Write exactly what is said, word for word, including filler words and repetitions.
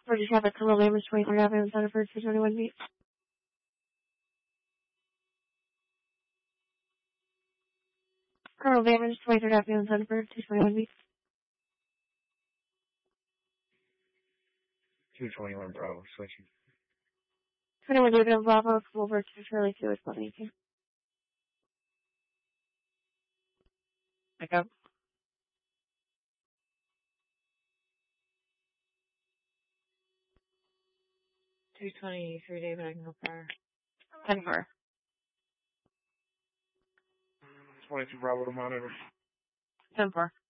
Or just have a Colonel Damage twenty-three Avenue instead of two twenty-one B. Colonel Damage twenty-three Avenue instead of two twenty-one B. two twenty-one Bravo, switching. twenty-one David Bravo, over to Charlie two is one eighteen. Echo. two twenty-three David, I can go far. ten four. twenty-two Bravo to monitor. ten four.